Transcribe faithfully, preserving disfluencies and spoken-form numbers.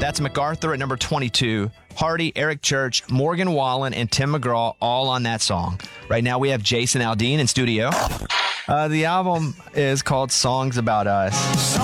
That's MacArthur at number twenty-two. Hardy, Eric Church, Morgan Wallen, and Tim McGraw all on that song. Right now we have Jason Aldean in studio. Uh, the album is called Songs About Us.